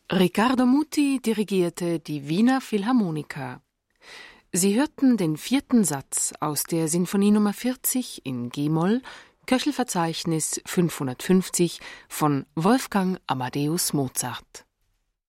Riccardo Muti dirigierte die Wiener Philharmoniker. Sie hörten den 4. Satz aus der Sinfonie Nr. 40 in G-Moll, Köchelverzeichnis 550 von Wolfgang Amadeus Mozart.